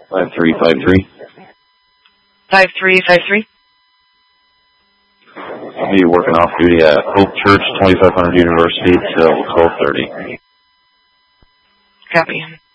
5353. 5353. I'll be working off duty at Hope Church, 2500 University till 12:30. Copy.